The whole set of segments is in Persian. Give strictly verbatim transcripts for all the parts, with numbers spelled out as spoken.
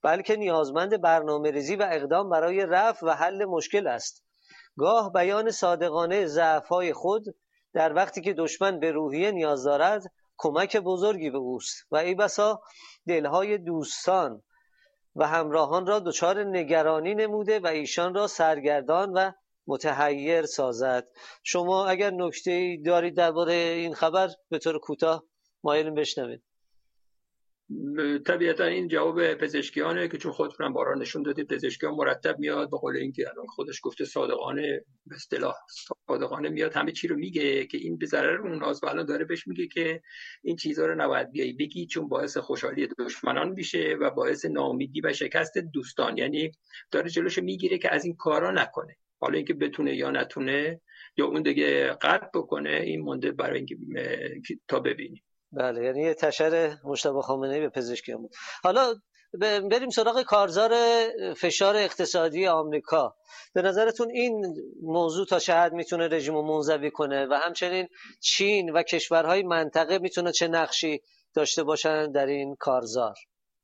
بلکه نیازمند برنامه‌ریزی و اقدام برای رفع و حل مشکل است. گاه بیان صادقانه ضعف‌های خود در وقتی که دشمن به روحیه نیاز دارد کمک بزرگی به اوست و ای بسا دلهای دوستان و همراهان را دچار نگرانی نموده و ایشان را سرگردان و متحیر سازد. شما اگر نکته‌ای دارید درباره این خبر به طور کوتاه مایلیم بشنوید. طبیعتا این جواب پزشکیانه که چون خودتون هم بارها نشون دادید پزشکیان مرتب میاد به قول اینکه الان خودش گفته صادقانه، به اصطلاح صادقانه میاد همه چی رو میگه که این به ضرر اوناست و الان داره بهش میگه که این چیزها رو نباید بیای بگی چون باعث خوشحالی دشمنان میشه و باعث ناامیدی و شکست دوستان. یعنی داره جلوشو میگیره که از این کارا نکنه. حالا اینکه بتونه یا نتونه یا اون دیگه قطع بکنه این مونده برای اینکه تا ببینیم. بله، یعنی یه تشر مجتبی خامنه‌ای به پزشکیان بود. حالا بریم سراغ کارزار فشار اقتصادی آمریکا. به نظرتون این موضوع تا چه حد میتونه رژیم رو منزوی کنه و همچنین چین و کشورهای منطقه میتونه چه نقشی داشته باشن در این کارزار؟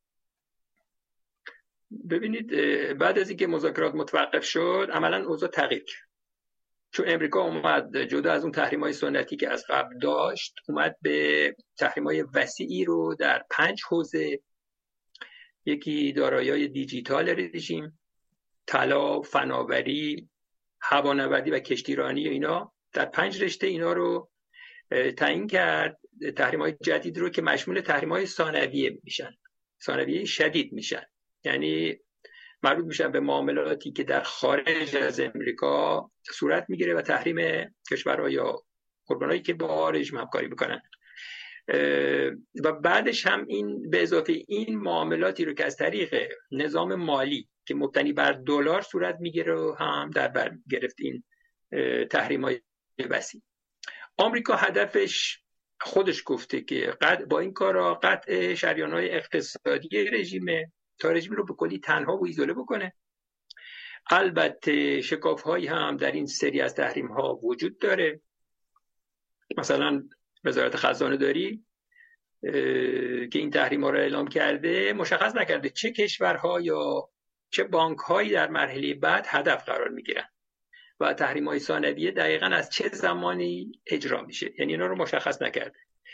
ببینید بعد از اینکه مذاکرات متوقف شد عملاً اوضاع تغییر کرد. چون امریکا اومد جدا از اون تحریم‌های سنتی که از قبل داشت اومد به تحریم‌های وسیعی رو در پنج حوزه، یکی دارایی‌های دیجیتال رژیم، طلا، فناوری، هوانوردی و کشتیرانی، اینا در پنج رشته اینا رو تعیین کرد. تحریم‌های جدید رو که مشمول تحریم‌های ثانویه میشن، ثانویه شدید میشن، یعنی مربوط میشن به معاملاتی که در خارج از امریکا صورت میگیره و تحریم کشورها یا قربانایی که با رژیم همکاری میکنن. و بعدش هم این به اضافه این معاملاتی رو که از طریق نظام مالی که مبتنی بر دلار صورت میگیره رو هم در بر گرفت این تحریم‌های وسیع. آمریکا هدفش خودش گفته که با این کارا قطع شریان‌های اقتصادی رژیمه تا رژیم رو به کلی تنها و ایزوله بکنه. البته شکاف‌هایی هم در این سری از تحریم‌ها وجود داره. مثلا وزارت خزانه داری که این تحریم‌ها رو اعلام کرده مشخص نکرده چه کشورها یا چه بانک‌هایی در مرحله بعد هدف قرار می‌گیرن و تحریم‌های ثانویه دقیقاً از چه زمانی اجرا میشه، یعنی اینا رو مشخص نکرده.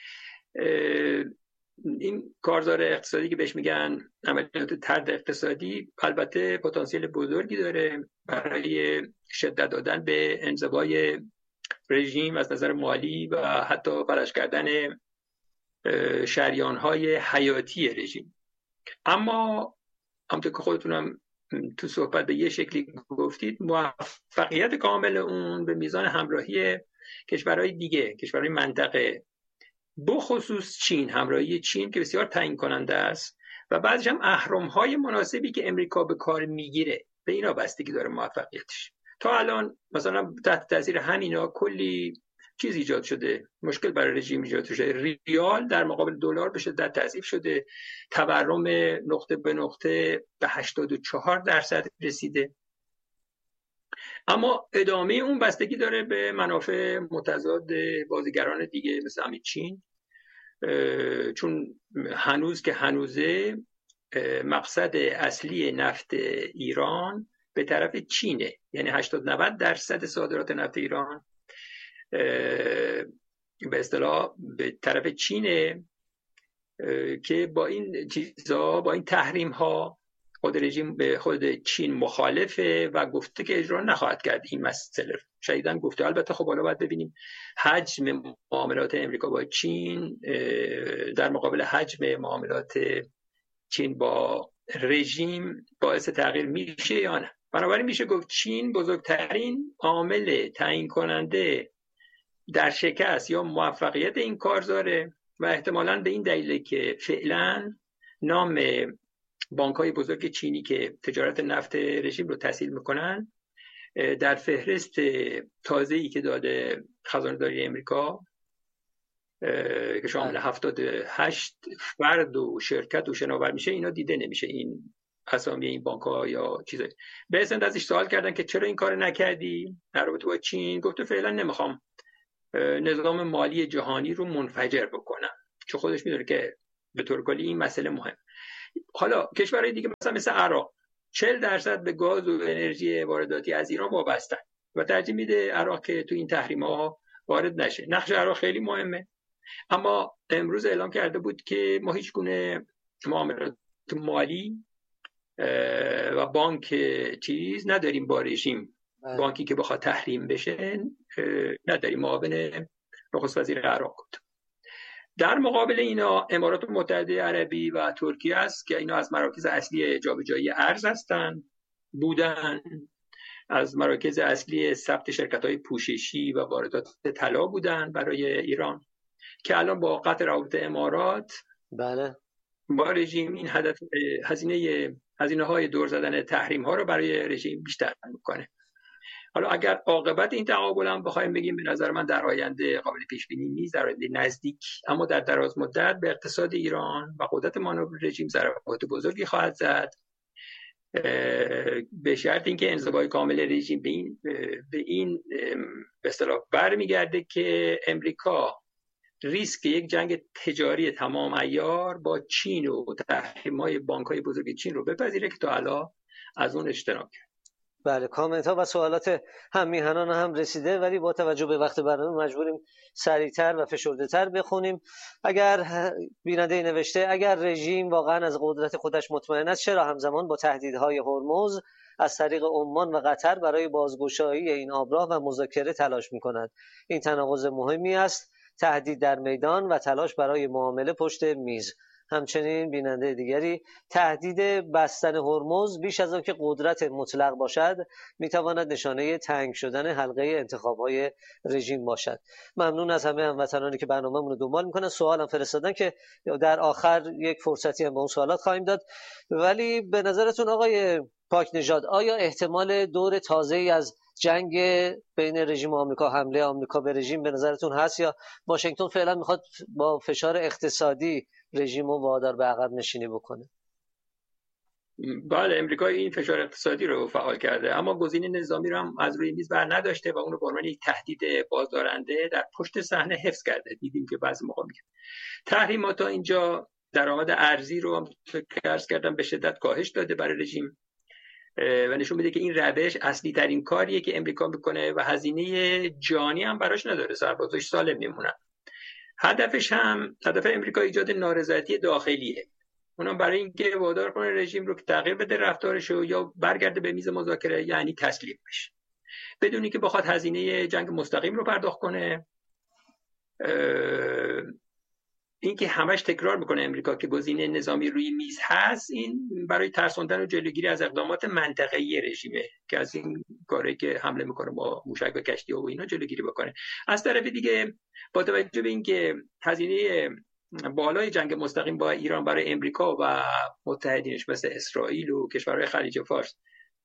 این کارزار اقتصادی که بهش میگن عملیات طرد اقتصادی البته پتانسیل بزرگی داره برای شدت دادن به انزوای رژیم از نظر مالی و حتی فلج کردن شریان‌های حیاتی رژیم. اما همونطور که خودتونم تو صحبت به یه شکلی گفتید موفقیت کامل اون به میزان همراهی کشورهای دیگه، کشورهای منطقه، بخصوص چین، همراهی چین که بسیار تعیین کننده است و بعدش هم اهرم‌های مناسبی که امریکا به کار میگیره به اینا بستگی داره موفقیتش. تا الان مثلا تحت تاثیر همینا کلی چیز ایجاد شده، مشکل برای رژیم ایجاد شده. ریال در مقابل دلار به شدت تضعیف شده، تورم نقطه به نقطه به هشتاد و چهار درصد رسیده. اما ادامه اون بستگی داره به منافع متضاد بازیگران دیگه مثل همین چین، چون هنوز که هنوزه مقصد اصلی نفت ایران به طرف چینه، یعنی هشتاد نود درصد صادرات نفت ایران به اصطلاح به طرف چینه که با این چیزا، با این تحریم ها خود رژیم به خود چین مخالفه و گفته که اجرا نخواهد کرد این مسئله. شدیداً گفته. البته خب حالا باید ببینیم حجم معاملات امریکا با چین در مقابل حجم معاملات چین با رژیم باعث تغییر میشه یا نه. بنابراین میشه گفت چین بزرگترین عامل تعیین کننده در شکست یا موفقیت این کارزاره و احتمالاً به این دلیل که فعلاً نام بانک‌های بزرگ چینی که تجارت نفت رژیم رو تسهیل میکنن در فهرست تازه‌ای که داده خزانه داری امریکا که شامل هفتاد و هشت فرد و شرکت و شناور میشه، اینا دیده نمیشه این اسامی این بانک‌ها یا چیزایی. به اسند ازش سوال کردن که چرا این کار نکردی در رابطه با چین، گفته فعلا نمیخوام نظام مالی جهانی رو منفجر بکنم، چون خودش میدونه که به طور کلی این مسئله مهم. حالا کشورهای دیگه مثلا مثل عراق چهل درصد به گاز و انرژی وارداتی از ایران وابستن و ترجیح میده عراق که تو این تحریم‌ها وارد نشه. نقش عراق خیلی مهمه، اما امروز اعلام کرده بود که ما هیچ گونه معاملات مالی و بانک چیز نداریم با رژیم، بانکی که بخواد تحریم بشه نداریم. معاون نخست وزیر عراق بود. در مقابل اینا امارات متحده عربی و ترکیه است که اینا از مراکز اصلی جابجایی ارز هستن بودن، از مراکز اصلی ثبت شرکت‌های پوششی و واردات طلا بودن برای ایران، که الان با قطع روابط امارات بله با رژیم این هدف هزینه هزینه های دور زدن تحریم ها رو برای رژیم بیشتر میکنه. حالا اگر عاقبت این تقابل هم بخوایم بگیم، به نظر من در آینده قابل پیش بینی نیست، در آینده نزدیک، اما در دراز مدت به اقتصاد ایران و قدرت مانور رژیم ضربات بزرگی خواهد زد، به شرط اینکه انضباط کامل رژیم به این به این به اصطلاح برمیگرده که امریکا ریسک یک جنگ تجاری تمام عیار با چین و تحریم‌های بانک‌های بزرگ چین رو بپذیره که تا الان از اون اجتناب کرد. بله، کامنت ها و سوالات هم میهنان هم رسیده، ولی با توجه به وقت برنامه مجبوریم سریعتر و فشرده تر بخونیم. اگر بیننده نوشته اگر رژیم واقعا از قدرت خودش مطمئن است، چرا همزمان با تهدیدهای هرمز از طریق عمان و قطر برای بازگشایی این آبراه و مذاکره تلاش می‌کند؟ این تناقض مهمی است، تهدید در میدان و تلاش برای معامله پشت میز. همچنین بیننده دیگری تهدید بستن هرمز بیش از آن که قدرت مطلق باشد میتواند نشانه تنگ شدن حلقه انتخاب‌های رژیم باشد. ممنون از همه هموطنانی که برنامه‌مون رو دنبال میکنن. سوالم فرستادن که در آخر یک فرصتی هم به اون سوالات خواهیم داد. ولی به نظرتون آقای پاک نژاد، آیا احتمال دور تازه‌ای از جنگ بین رژیم و آمریکا، حمله آمریکا به رژیم به نظرتون هست، یا واشنگتن فعلا میخواد با فشار اقتصادی رژیم رو وادار به عقب نشینی بکنه؟ بله، امریکا این فشار اقتصادی رو فعال کرده، اما گزینه نظامی رو هم از روی میز بر نداشته و اون رو به عنوان یک تهدید بازدارنده در پشت صحنه حفظ کرده. دیدیم که بعضی موقع میگه تحریمات تا اینجا درآمد ارزی رو هم عرض کردم به شدت کاهش داده برای رژیم و نشون میده که این روش اصلی ترین کاریه که امریکا میکنه و هزینه جانی هم براش نداره، سربازاش سالم میمونن. هدفش هم هدف امریکا ایجاد نارضایتی داخلیه، اونم برای اینکه وادار کنه رژیم رو که تغییر بده رفتارشو یا برگرده به میز مذاکره، یعنی تسلیم بشه بدون اینکه بخواد هزینه جنگ مستقیم رو پرداخت کنه. این که همش تکرار میکنه امریکا که گزینه نظامی روی میز هست، این برای ترسوندن و جلوگیری از اقدامات منطقه‌ای رژیمه که از این کاری که حمله میکنه با موشک و کشتی و اینا جلوگیری بکنه. از طرف دیگه با توجه به اینکه هزینه بالای جنگ مستقیم با ایران برای امریکا و متحدینش مثل اسرائیل و کشورهای خلیج فارس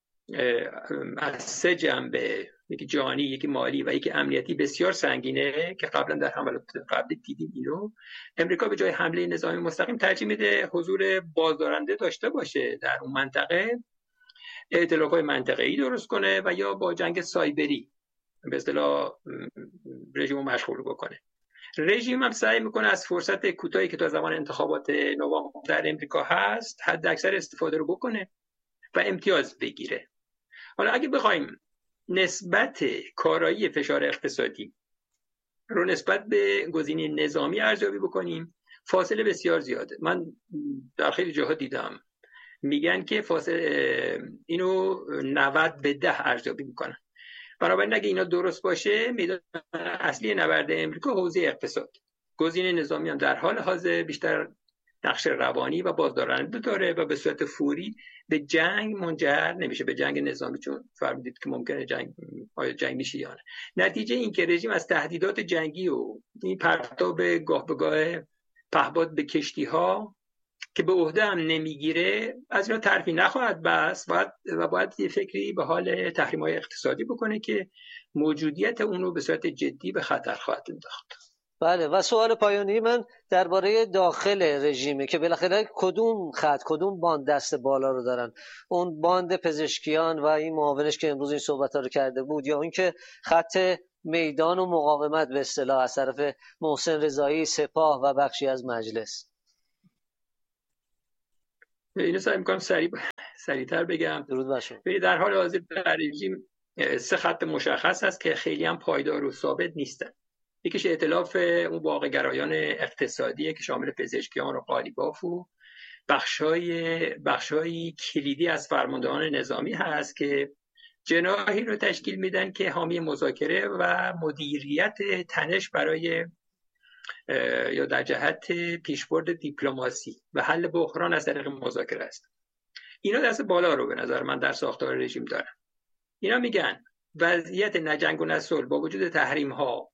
از سه جنبه، یکی جانی، یکی مالی و یکی امنیتی، بسیار سنگینه که قبلا در حملات قبلی دیدیم اینو. امریکا به جای حمله نظامی مستقیم ترجیح میده حضور بازدارنده داشته باشه در اون منطقه، ائتلاف‌های منطقه‌ای درست کنه و یا با جنگ سایبری به اصطلاح رژیم رو مشغول بکنه. رژیم هم سعی میکنه از فرصت کوتاهی که تا زمان انتخابات نوامبر در امریکا هست حد اکثر استفاده رو بکنه و امتیاز بگیره. حالا اگه بخوایم نسبت کارایی فشار اقتصادی رو نسبت به گزینه نظامی ارزیابی بکنیم، فاصله بسیار زیاده. من در خیلی جاها دیدم میگن که فاصله اینو نود به ده ارزیابی میکنن. بنابراین اگه اینا درست باشه، میدان اصلی نبرد امریکا حوزه اقتصاد. گزینه نظامی هم در حال حاضر بیشتر نقش روانی و بازدارنده داره و به صورت فوری به جنگ منجر نمیشه، به جنگ نظامی، چون فرمودید که ممکنه جنگ آیا جنگ میشه یا نه. نتیجه این که رژیم از تهدیدات جنگی و این پرتاب گاه به گاه پهپاد به کشتی ها که به عهده هم نمیگیره، از اینا ترفی نخواهد بس باید و باید یه فکری به حال تحریم‌های اقتصادی بکنه که موجودیت اون رو به صورت جدی به خطر خواهد انداخت. بله، و سوال پایانی من درباره داخل رژیمه که بالاخره کدوم خط، کدوم باند دست بالا رو دارن؟ اون باند پزشکیان و این معاونش که امروز این صحبت‌ها رو کرده بود، یا اینکه خط میدان و مقاومت به اصطلاح از طرف محسن رضایی، سپاه و بخشی از مجلس؟ اینو سعی میکنم سریع سریعتر بگم. درود بر شما. در حال حاضر در رژیم سه خط مشخص هست که خیلی هم پایدار و ثابت نیستن. یکیش ائتلاف اون واقع گرایان اقتصادیه که شامل پزشکیان و قالیباف و بخشای بخشای کلیدی از فرماندهان نظامی هست که جناحی رو تشکیل میدن که حامی مذاکره و مدیریت تنش برای یا در جهت پیشبرد دیپلماسی و حل بحران از طریق مذاکره است. اینا دست بالا رو به نظر من در ساختار رژیم دارن. اینا میگن وضعیت نه جنگ و نه صلح با وجود تحریم ها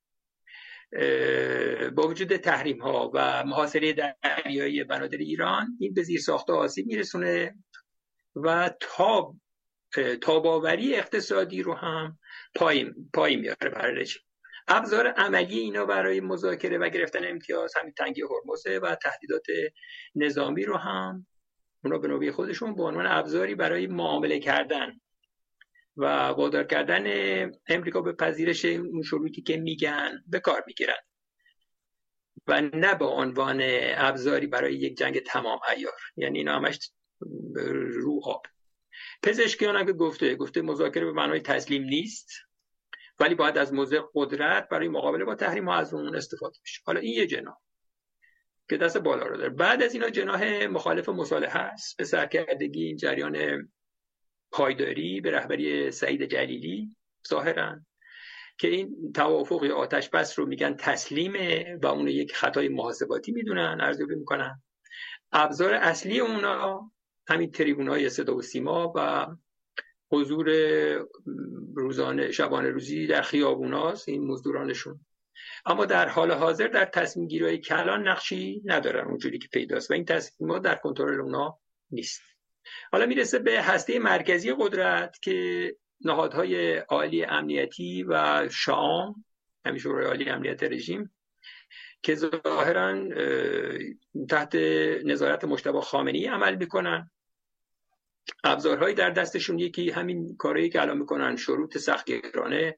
با وجود تحریم ها و محاصره دریایی بنادر ایران این به زیر ساخته آسیب میرسونه و تا تاباوری اقتصادی رو هم پای پای میاره برای رژیم. ابزار عملی اینا برای مذاکره و گرفتن امتیاز همین تنگی هرمزه و تهدیدات نظامی رو هم اونا به نوبه خودشون به عنوان ابزاری برای معامله کردن و وادار کردن امریکا به پذیرش اون شروطی که میگن به کار میگیرن و نه به عنوان ابزاری برای یک جنگ تمام عیار. یعنی اینا همش رو آب. پزشکیان هم که گفته گفته مذاکره به معنای تسلیم نیست، ولی باید از موضع قدرت برای مقابله با تحریم ها از اون استفاده بشه. حالا این یه جناح که دست بالا رو داره. بعد از اینا جناح مخالف مصالحه است به سرکردگی این جریان پایداری به رهبری سعید جلیلی ظاهرا که این توافق آتش بس رو میگن تسلیمه و اون یک خطای محاسباتی میدونن، ارزیابی میکنن. ابزار اصلی اونا همین تریبونای صدا و سیما و حضور روزانه شبانه روزی در خیابوناست این مزدورانشون. اما در حال حاضر در تصمیم گیری‌های کلان نقشی ندارن اونجوری که پیداست و این تصمیمات در کنترل اونا نیست. حالا میرسه به هسته مرکزی قدرت که نهادهای عالی امنیتی و شام، همین شورای عالی امنیت رژیم که ظاهرا تحت نظارت مجتبی خامنه‌ای عمل میکنن. ابزارهایی در دستشون، یکی همین کاری که الان میکنن شروط سختگیرانه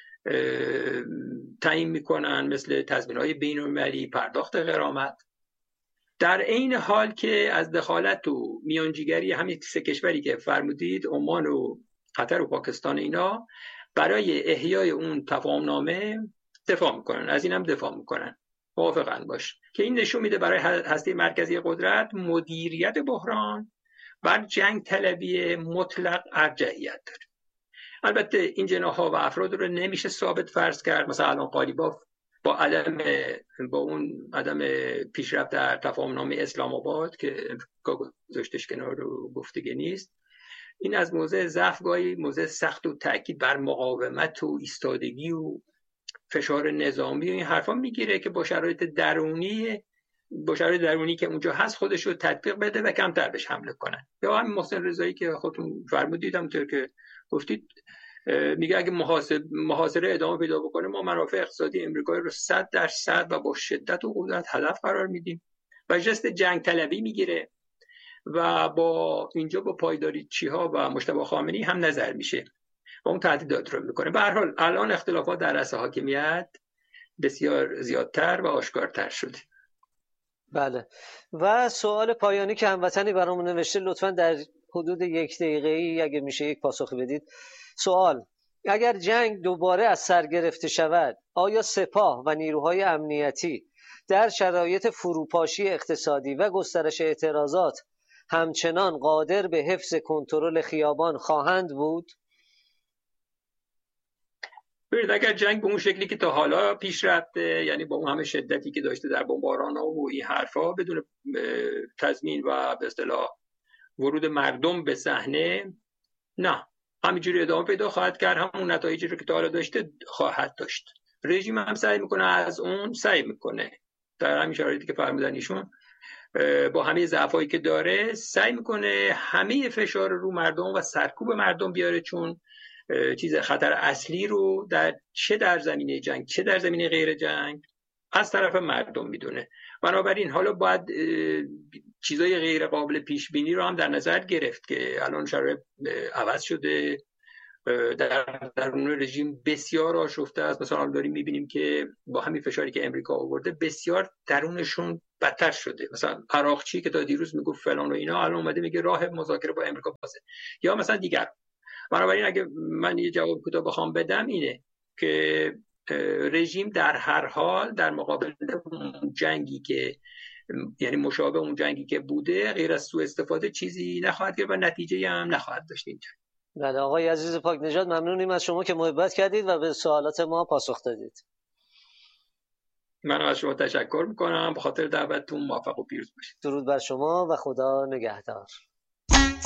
تعیین میکنن مثل تضمین‌های بین‌المللی، پرداخت غرامت، در این حال که از دخالت و میانجیگری همین سه کشوری که فرمودید، عمان و قطر و پاکستان، اینا برای احیای اون تفاهمنامه دفاع میکنن، از این هم دفاع میکنن، موافقن باش که این نشون میده برای هسته مرکزی قدرت مدیریت بحران بر جنگ طلبی مطلق ارجحیت داره. البته این جناح‌ها و افراد رو نمیشه ثابت فرض کرد. مثلا الان قالیباف با عدم با اون عدم پیشرفت در تفاهمنامه اسلام آباد که امریکا گذاشتش کنار و گفتگی نیست، این از موضع ضعف گاهی موضع سخت و تاکید بر مقاومت و ایستادگی و فشار نظامی و این حرفا میگیره که با شرایط درونی با شرایط درونی که اونجا هست خودش رو تطبیق بده و کمتر بهش حمله کنن. یا همین محسن رضایی که خودتون فرمودید همونطور که گفتید، میگه اگه محاصره ادامه پیدا بکنه ما منافع اقتصادی امریکایی رو صد درصد و با شدت و قدرت هدف قرار میدیم و جست جنگ طلبی میگیره و با اینجا با پایداری چیها و مجتبی خامنه‌ای هم نظر میشه و اون تهدیدات رو میکنه. به هر حال الان اختلافات در رأس حاکمیت بسیار زیادتر و آشکارتر شده. بله. و سوال پایانی که هموطنی برامون نوشته، لطفاً در حدود یک دقیقه‌ای اگه میشه یک پاسخ بدید. سوال: اگر جنگ دوباره از سر گرفته شود، آیا سپاه و نیروهای امنیتی در شرایط فروپاشی اقتصادی و گسترش اعتراضات همچنان قادر به حفظ کنترل خیابان خواهند بود؟ ببینید اگر جنگ به اون شکلی که تا حالا پیش رفته، یعنی با اون همه شدتی که داشته در بمباران‌ها و این حرفا، بدون تضمین و به اصطلاح ورود مردم به صحنه، نه، همینجوری ادامه پیدا خواهد کرد، همون نتایجی رو که تا حالا داشته خواهد داشت. رژیم هم سعی میکنه از اون سعی میکنه در همین شرایطی که فرمودن ایشون، با همه ضعفایی که داره سعی میکنه همه فشار رو مردم و سرکوب مردم بیاره، چون چیز خطر اصلی رو در چه در زمینه جنگ چه در زمینه غیر جنگ از طرف مردم میدونه. بنابراین حالا باید چیزای غیر قابل پیش بینی رو هم در نظر گرفت که الان شرایط عوض شده در درون رژیم بسیار آشفته است. مثلا داریم میبینیم که با همین فشاری که امریکا آورده بسیار درونشون بدتر شده. مثلا عراقچی که تا دیروز میگفت فلان و اینا الان اومده میگه راه مذاکره با امریکا بازه، یا مثلا دیگر. بنابراین اگه من یه جواب کوتاه بخوام بدم اینه که رژیم در هر حال در مقابل اون جنگی که یعنی مشابه اون جنگی که بوده غیر از سوء استفاده چیزی نخواهد کرد و نتیجه هم نخواهد داشت این جنگ. بله آقای عزیز پاک نژاد، ممنونیم از شما که محبت کردید و به سوالات ما پاسخ دادید. من از شما تشکر میکنم، به خاطر دعوتتون موفق و پیروز باشید. درود بر شما و خدا نگهدار.